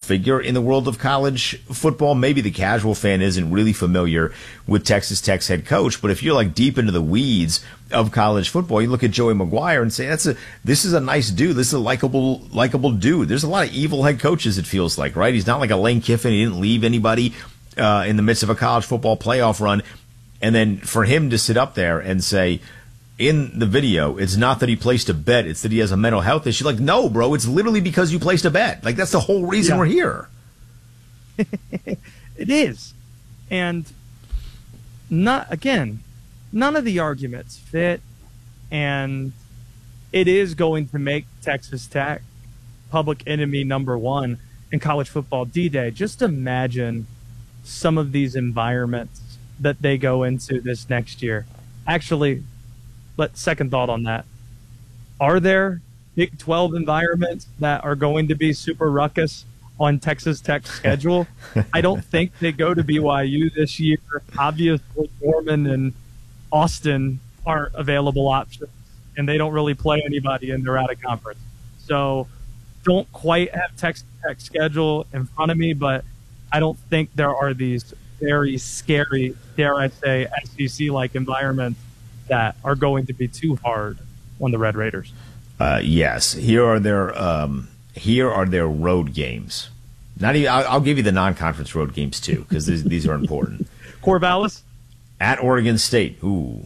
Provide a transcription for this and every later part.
figure in the world of college football. Maybe the casual fan isn't really familiar with Texas Tech's head coach, but if you're like deep into the weeds of college football, you look at Joey McGuire and say, this is a nice dude. This is a likable dude. There's a lot of evil head coaches, it feels like, right? He's not like a Lane Kiffin. He didn't leave anybody in the midst of a college football playoff run. And then for him to sit up there and say, in the video, it's not that he placed a bet, it's that he has a mental health issue. Like, no, bro, it's literally because you placed a bet. Like, that's the whole reason we're here. It is. And none of the arguments fit, and it is going to make Texas Tech public enemy number one in college football D-Day. Just imagine some of these environments that they go into this next year. Actually, second thought on that. Are there Big 12 environments that are going to be super ruckus on Texas Tech's schedule? I don't think they go to BYU this year. Obviously, Norman and Austin aren't available options, and they don't really play anybody in their out of conference. So don't quite have Texas Tech's schedule in front of me, but I don't think there are these very scary, dare I say, SEC-like environments that are going to be too hard on the Red Raiders. Yes, here are their road games. Not even. I'll give you the non-conference road games too, because these are important. Corvallis at Oregon State.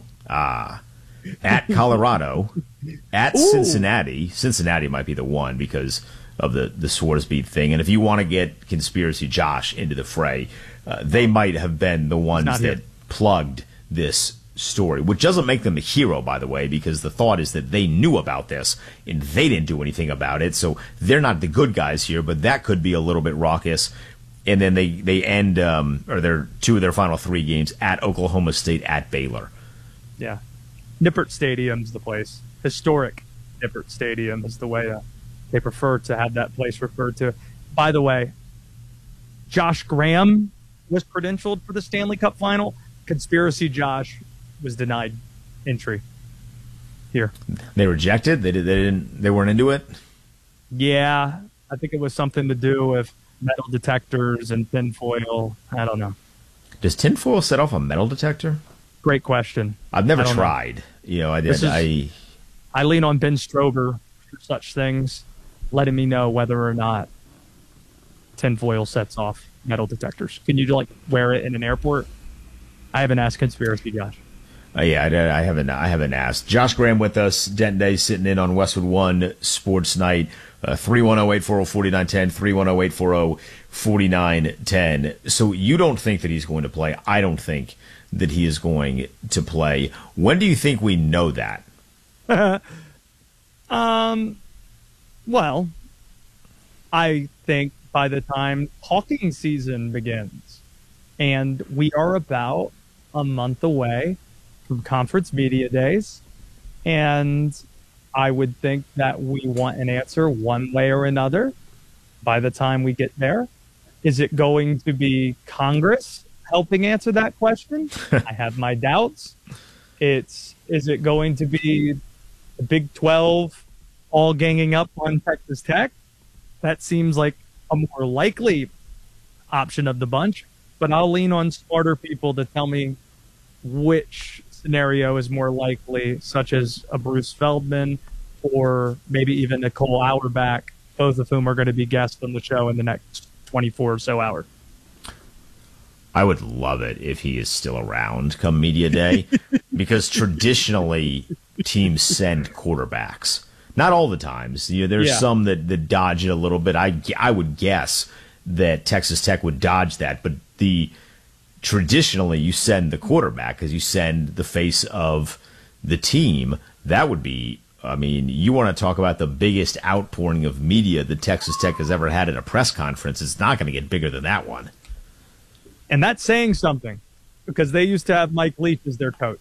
At Colorado. At Cincinnati. Cincinnati might be the one because of the Swarsby thing. And if you want to get Conspiracy Josh into the fray, they might have been the ones that plugged this story, which doesn't make them a hero, by the way, because the thought is that they knew about this and they didn't do anything about it. So they're not the good guys here, but that could be a little bit raucous. And then they end, or their two of their final three games at Oklahoma State, at Baylor. Yeah. Nippert Stadium's the place. Historic Nippert Stadium is the way they prefer to have that place referred to. By the way, Josh Graham was credentialed for the Stanley Cup final. Conspiracy Josh was denied entry here. They rejected? They weren't into it? Yeah. I think it was something to do with metal detectors and tinfoil. I don't know. Does tinfoil set off a metal detector? Great question. I've never tried. I lean on Ben Strober for such things, letting me know whether or not tinfoil sets off metal detectors. Can you wear it in an airport? I haven't asked Conspiracy Josh. I haven't asked. Josh Graham with us. Denton Day sitting in on Westwood One Sports Night. 310-840-4910. 310-840-4910. So you don't think that he's going to play. I don't think that he is going to play. When do you think we know that? Well, I think by the time hawking season begins, and we are about a month away from conference media days, and I would think that we want an answer one way or another by the time we get there. Is it going to be Congress helping answer that question? I have my doubts. Is it going to be the Big 12 all ganging up on Texas Tech? That seems like a more likely option of the bunch, but I'll lean on smarter people to tell me which scenario is more likely, such as a Bruce Feldman or maybe even Nicole Auerbach, both of whom are going to be guests on the show in the next 24 or so hours. I would love it if he is still around come media day, because traditionally teams send quarterbacks. Not all the times. There's some that dodge it a little bit. I would guess that Texas Tech would dodge that, but traditionally you send the quarterback because you send the face of the team. That would be, you want to talk about the biggest outpouring of media that Texas Tech has ever had at a press conference. It's not going to get bigger than that one. And that's saying something, because they used to have Mike Leach as their coach.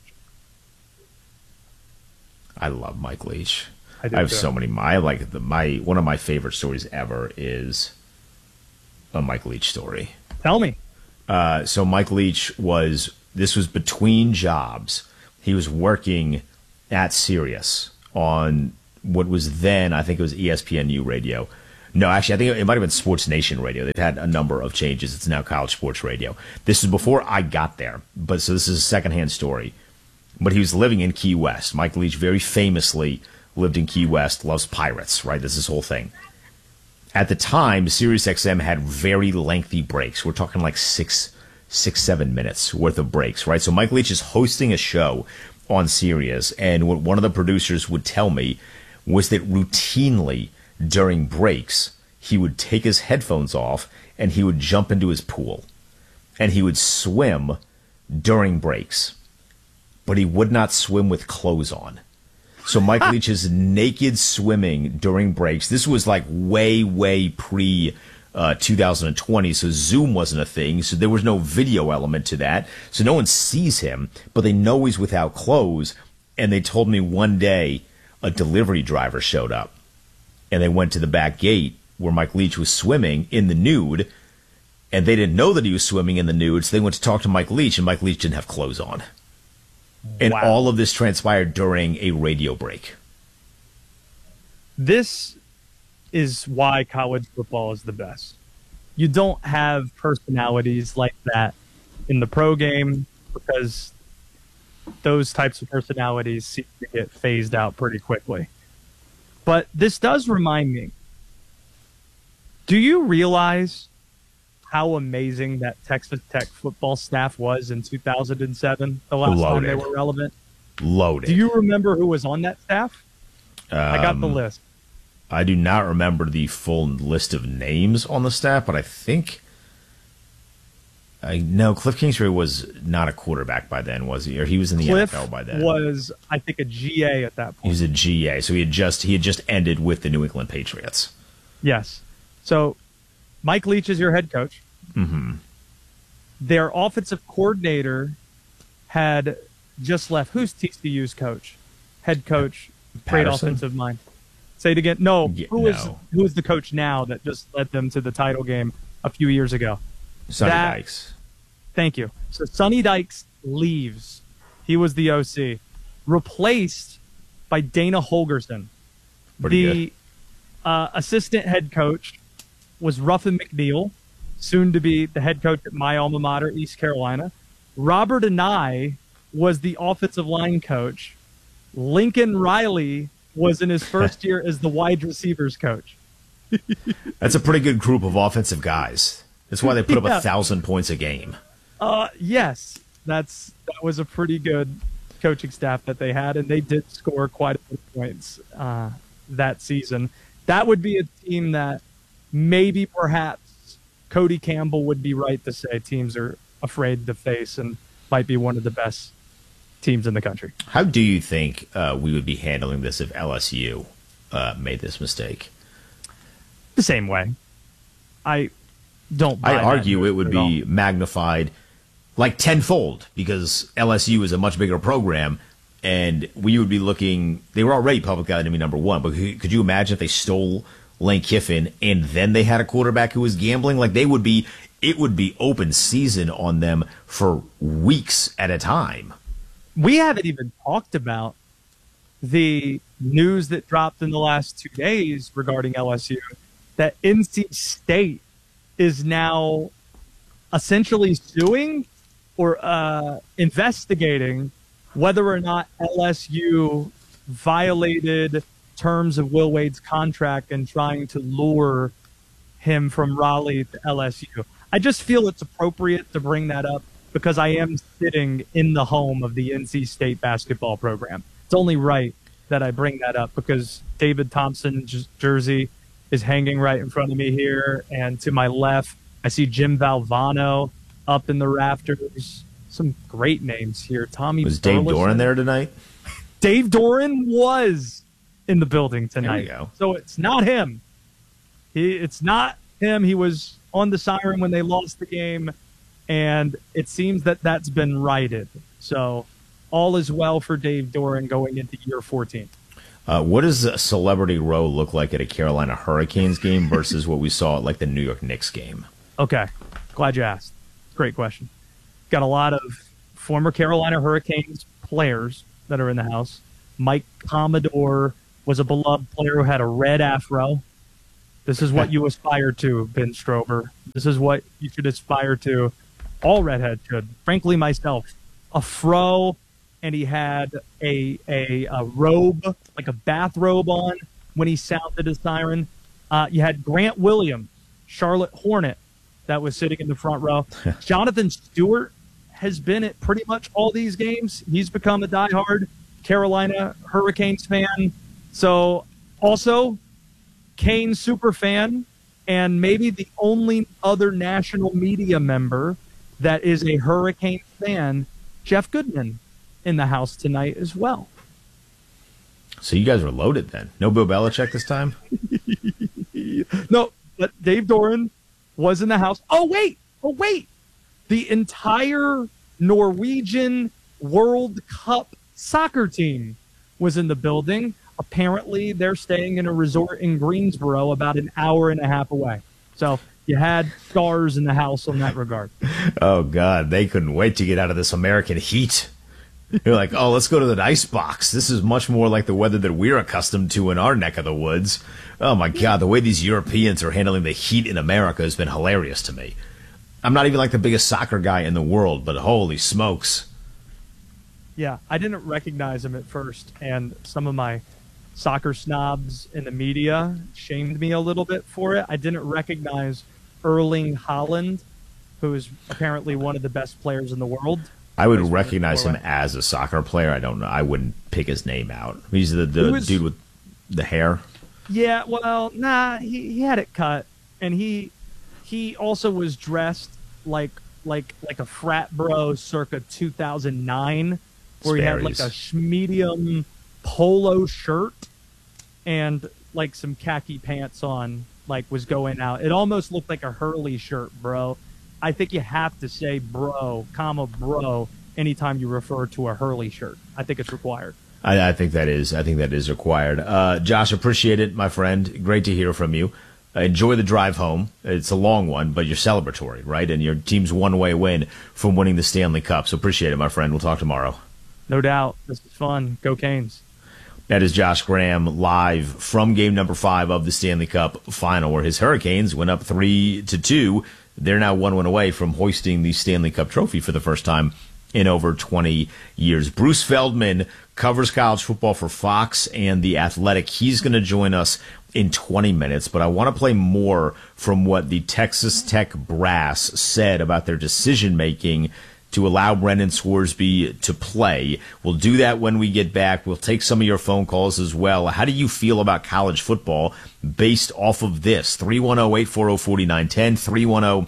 I love Mike Leach. I have so many. One of my favorite stories ever is a Mike Leach story. Tell me. So Mike Leach this was between jobs. He was working at Sirius on what was then, I think it was ESPNU radio. No, actually, I think it might have been Sports Nation Radio. They've had a number of changes. It's now College Sports Radio. This is before I got there, but so this is a secondhand story. But he was living in Key West. Mike Leach very famously lived in Key West, loves pirates, right? This is his whole thing. At the time, SiriusXM had very lengthy breaks. We're talking like 7 minutes worth of breaks, right? So Mike Leach is hosting a show on Sirius, and what one of the producers would tell me was that routinely during breaks, he would take his headphones off and he would jump into his pool. And he would swim during breaks. But he would not swim with clothes on. So Mike Leach is naked swimming during breaks. This was like way pre 2020, so Zoom wasn't a thing, so there was no video element to that. So no one sees him, but they know he's without clothes. And they told me one day a delivery driver showed up, and they went to the back gate where Mike Leach was swimming in the nude, and they didn't know that he was swimming in the nude, so they went to talk to Mike Leach, and Mike Leach didn't have clothes on. And all of this transpired during a radio break. This is why college football is the best. You don't have personalities like that in the pro game because those types of personalities seem to get phased out pretty quickly. But this does remind me, do you realize how amazing that Texas Tech football staff was in 2007, the last time they were relevant? Loaded. Do you remember who was on that staff? I got the list. I do not remember the full list of names on the staff, but I think... No, Cliff Kingsbury was not a quarterback by then, was he? Or he was in the NFL by then. Was, I think, a GA at that point. He was a GA, so he had just ended with the New England Patriots. Yes. So Mike Leach is your head coach. Mm-hmm. Their offensive coordinator had just left. Who's TCU's coach? Head coach, great offensive mind. Say it again. No, who is the coach now that just led them to the title game a few years ago? Sonny Dykes. Thank you. So Sonny Dykes leaves. He was the OC. Replaced by Dana Holgerson. The assistant head coach was Ruffin McNeil, soon to be the head coach at my alma mater, East Carolina. Robert Anae was the offensive line coach. Lincoln Riley was in his first year as the wide receivers coach. That's a pretty good group of offensive guys. That's why they put up 1,000 points a game. Yes, that was a pretty good coaching staff that they had, and they did score quite a few points that season. That would be a team that maybe perhaps Cody Campbell would be right to say teams are afraid to face and might be one of the best teams in the country. How do you think we would be handling this if LSU made this mistake? The same way. I argue it would be magnified like tenfold because LSU is a much bigger program, and we would be looking. They were already public enemy number one, but could you imagine if they stole Lane Kiffin and then they had a quarterback who was gambling? Like it would be open season on them for weeks at a time. We haven't even talked about the news that dropped in the last 2 days regarding LSU that NC State is now essentially suing or investigating whether or not LSU violated terms of Will Wade's contract and trying to lure him from Raleigh to LSU. I just feel it's appropriate to bring that up because I am sitting in the home of the NC State basketball program. It's only right that I bring that up because David Thompson's jersey is hanging right in front of me here, and to my left, I see Jim Valvano up in the rafters. Some great names here. Tommy was Dave Doran there tonight? Dave Doran was in the building tonight. There you go. So it's not him. It's not him. He was on the siren when they lost the game, and it seems that that's been righted. So all is well for Dave Doran going into year 14. What does a celebrity row look like at a Carolina Hurricanes game versus what we saw at like the New York Knicks game? Okay. Glad you asked. Great question. Got a lot of former Carolina Hurricanes players that are in the house. Mike Commodore was a beloved player who had a red afro. This is what you aspire to, Ben Strober. This is what you should aspire to. All redheads should. Frankly, myself. A fro, and he had a robe, like a bathrobe on when he sounded his siren. You had Grant Williams, Charlotte Hornet, that was sitting in the front row. Jonathan Stewart has been at pretty much all these games. He's become a diehard Carolina Hurricanes fan. So also Kane super fan, and maybe the only other national media member that is a Hurricane fan, Jeff Goodman, in the house tonight as well. So you guys were loaded then. No Bill Belichick this time? No, but Dave Doran was in the house. Oh, wait. The entire Norwegian World Cup soccer team was in the building. Apparently, they're staying in a resort in Greensboro about an hour and a half away. So you had stars in the house on that regard. Oh, God. They couldn't wait to get out of this American heat. You're like, oh, let's go to the ice box. This is much more like the weather that we're accustomed to in our neck of the woods. Oh, my God. The way these Europeans are handling the heat in America has been hilarious to me. I'm not even like the biggest soccer guy in the world, but holy smokes. Yeah, I didn't recognize him at first, and some of my soccer snobs in the media shamed me a little bit for it. I didn't recognize Erling Haaland, who is apparently one of the best players in the world. I would recognize him as a soccer player. I don't know. I wouldn't pick his name out. He's the dude with the hair. Yeah, well, nah, he had it cut, and he also was dressed like a frat bro circa 2009, where he had like a medium polo shirt and like some khaki pants on, like was going out. It almost looked like a Hurley shirt, bro. I think you have to say bro, bro, anytime you refer to a Hurley shirt. I think it's required. I think that is required. Josh, appreciate it, my friend. Great to hear from you. Enjoy the drive home. It's a long one, but you're celebratory, right? And your team's one-way win from winning the Stanley Cup. So appreciate it, my friend. We'll talk tomorrow. No doubt. This is fun. Go Canes. That is Josh Graham live from game number 5 of the Stanley Cup final, where his Hurricanes went up 3-2. They're now 1 win away from hoisting the Stanley Cup trophy for the first time in over 20 years. Bruce Feldman covers college football for Fox and The Athletic. He's going to join us in 20 minutes, but I want to play more from what the Texas Tech brass said about their decision-making to allow Brendan Scoresby to play. We'll do that when we get back. We'll take some of your phone calls as well. How do you feel about college football based off of this? 310-840-4910,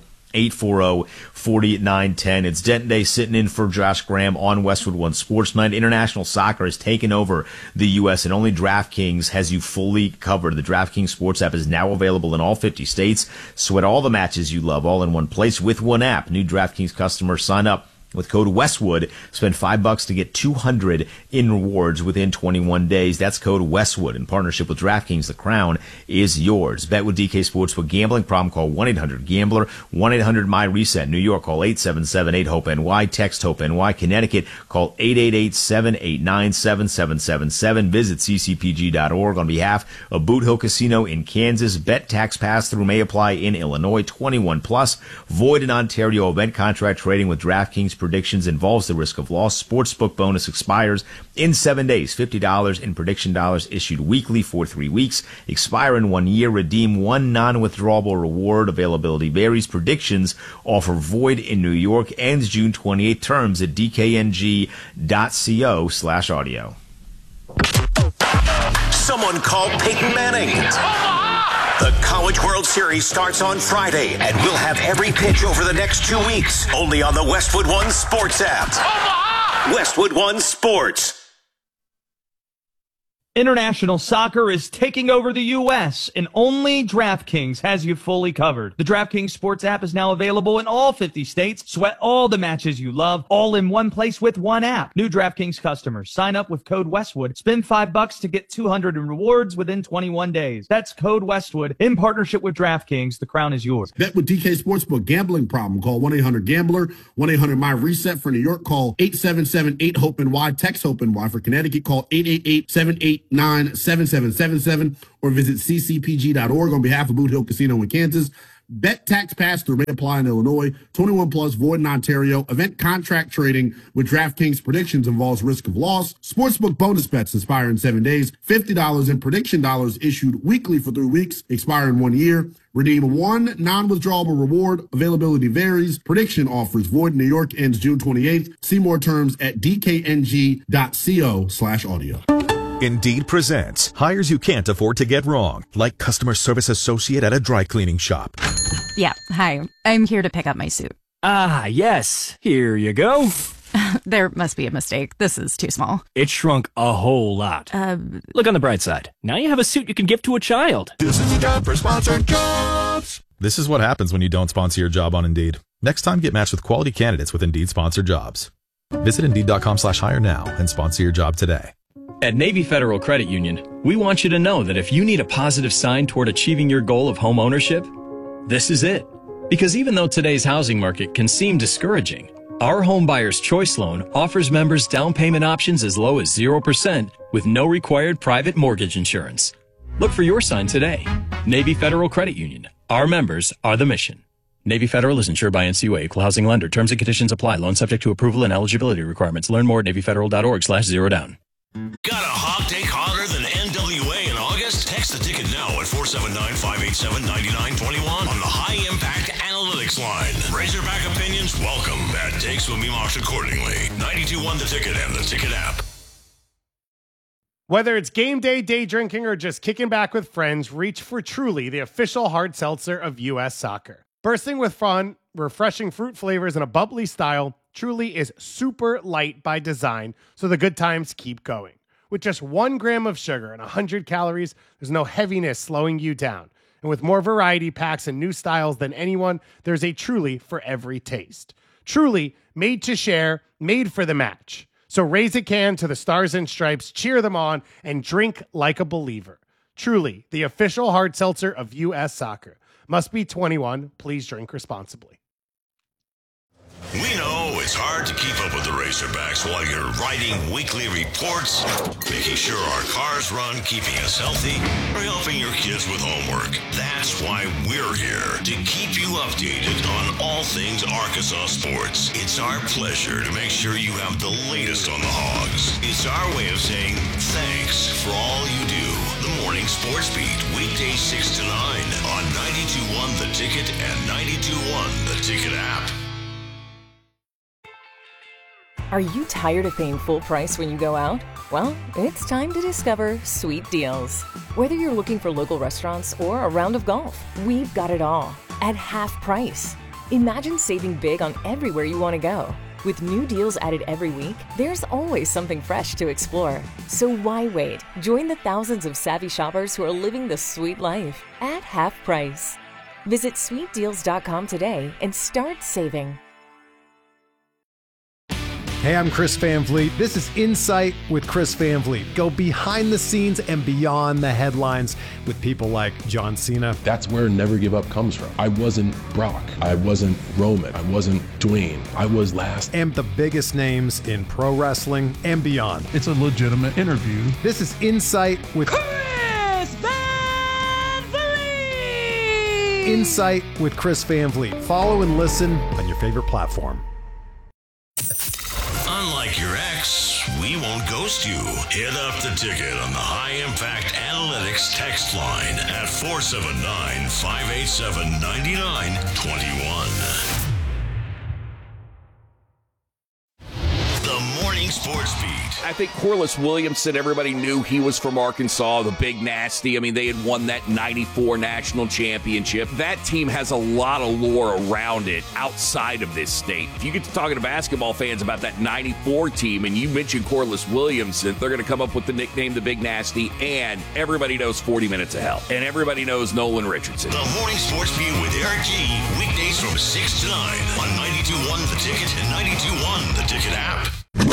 310-840-4910. It's Denton Day sitting in for Josh Graham on Westwood One Sports Night. International soccer has taken over the U.S., and only DraftKings has you fully covered. The DraftKings Sports app is now available in all 50 states. Sweat all the matches you love all in one place with one app. New DraftKings customers sign up with code Westwood, spend $5 to get $200 in rewards within 21 days. That's code Westwood in partnership with DraftKings. The crown is yours. Bet with DK Sportsbook. Gambling problem? Call 1-800-GAMBLER. 1-800-MY-RESET. New York, call 877-8-HOPE-NY. Text HOPE-NY. Connecticut, call 888-789-7777. Visit ccpg.org. On behalf of Boot Hill Casino in Kansas, bet tax pass-through may apply in Illinois. 21 plus. Void in Ontario. Event contract trading with DraftKings predictions involves the risk of loss. Sportsbook bonus expires in 7 days. $50 in prediction dollars issued weekly for 3 weeks. Expire in 1 year. Redeem one non-withdrawable reward. Availability varies. Predictions offer void in New York. Ends June 28. Terms at dkng.co/audio. Someone called Peyton Manning. The College World Series starts on Friday, and we'll have every pitch over the next 2 weeks, only on the Westwood One Sports app. Westwood One Sports. International soccer is taking over the U.S., and only DraftKings has you fully covered. The DraftKings Sports app is now available in all 50 states. Sweat all the matches you love, all in one place with one app. New DraftKings customers, sign up with code Westwood. Spend $5 to get $200 in rewards within 21 days. That's code Westwood in partnership with DraftKings. The crown is yours. Bet with DK Sportsbook. Gambling problem? Call 1-800-GAMBLER. 1-800-MY-RESET. For New York, call 877-8-HOPE-NY. Text HOPE-NY. For Connecticut, call 888-78 888-889-7777 or visit ccpg.org on behalf of Boot Hill Casino in Kansas. Bet tax pass-through may apply in Illinois. 21 plus, void in Ontario. Event contract trading with DraftKings predictions involves risk of loss. Sportsbook bonus bets expire in 7 days. $50 in prediction dollars issued weekly for 3 weeks, expire in 1 year. Redeem one non-withdrawable reward. Availability varies. Prediction offers void in New York, ends June 28th. See more terms at dkng.co/audio. Indeed presents hires you can't afford to get wrong, like customer service associate at a dry cleaning shop. Yeah, hi. I'm here to pick up my suit. Ah, yes. Here you go. There must be a mistake. This is too small. It shrunk a whole lot. Look on the bright side. Now you have a suit you can give to a child. This is a job for sponsored jobs. This is what happens when you don't sponsor your job on Indeed. Next time, get matched with quality candidates with Indeed sponsored jobs. Visit Indeed.com/hire now and sponsor your job today. At Navy Federal Credit Union, we want you to know that if you need a positive sign toward achieving your goal of home ownership, this is it. Because even though today's housing market can seem discouraging, our Home Buyer's Choice Loan offers members down payment options as low as 0% with no required private mortgage insurance. Look for your sign today. Navy Federal Credit Union. Our members are the mission. Navy Federal is insured by NCUA, Equal Housing Lender. Terms and conditions apply. Loan subject to approval and eligibility requirements. Learn more at NavyFederal.org/zerodown. Got a hog take hotter than NWA in August? Text the ticket now at 479-587-9921 on the High Impact Analytics line. Razorback opinions welcome. Bad takes will be marked accordingly. 92.1 The Ticket and the Ticket app. Whether it's game day, day drinking, or just kicking back with friends, reach for Truly, the official hard seltzer of U.S. Soccer. Bursting with fun, refreshing fruit flavors, and a bubbly style, Truly is super light by design, so the good times keep going. With just 1 gram of sugar and 100 calories, there's no heaviness slowing you down. And with more variety packs and new styles than anyone, there's a Truly for every taste. Truly, made to share, made for the match. So raise a can to the Stars and Stripes, cheer them on, and drink like a believer. Truly, the official hard seltzer of U.S. Soccer. Must be 21. Please drink responsibly. We know it's hard to keep up with the Razorbacks while you're writing weekly reports, making sure our cars run, keeping us healthy, or helping your kids with homework. That's why we're here, to keep you updated on all things Arkansas sports. It's our pleasure to make sure you have the latest on the Hogs. It's our way of saying thanks for all you do. The Morning Sports Beat, weekdays 6 to 9 on 92.1 The Ticket and 92.1 The Ticket app. Are you tired of paying full price when you go out? Well, it's time to discover Sweet Deals. Whether you're looking for local restaurants or a round of golf, we've got it all at half price. Imagine saving big on everywhere you want to go. With new deals added every week, there's always something fresh to explore. So why wait? Join the thousands of savvy shoppers who are living the sweet life at half price. Visit sweetdeals.com today and start saving. Hey, I'm Chris Van Vliet. This is Insight with Chris Van Vliet. Go behind the scenes and beyond the headlines with people like John Cena. That's where Never Give Up comes from. I wasn't Brock. I wasn't Roman. I wasn't Dwayne. I was last. And the biggest names in pro wrestling and beyond. It's a legitimate interview. This is Insight with Chris Van Vliet. Insight with Chris Van Vliet. Follow and listen on your favorite platform. Unlike your ex, we won't ghost you. Hit up the ticket on the High Impact Analytics text line at 479-587-9921. The Morning Sports Beat. I think Corliss Williamson, everybody knew he was from Arkansas, the Big Nasty. I mean, they had won that 94 national championship. That team has a lot of lore around it outside of this state. If you get to talking to basketball fans about that 94 team and you mention Corliss Williamson, they're going to come up with the nickname the Big Nasty, and everybody knows 40 Minutes of Hell. And everybody knows Nolan Richardson. The Morning Sports Beat with Eric G. Weekdays from 6 to 9 on 92.1 The Ticket and 92.1 The Ticket app.